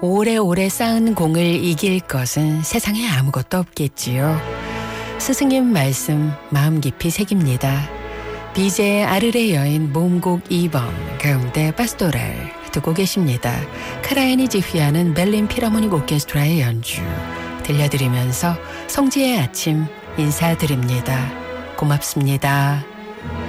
오래오래 쌓은 공을 이길 것은 세상에 아무것도 없겠지요. 스승님 말씀 마음 깊이 새깁니다. 비제의 아르레 여인 모음곡 2번 가운데 파스토랄 듣고 계십니다. 카라얀이 지휘하는 벨린 필하모닉 오케스트라의 연주 들려드리면서 성지의 아침 인사드립니다. 고맙습니다.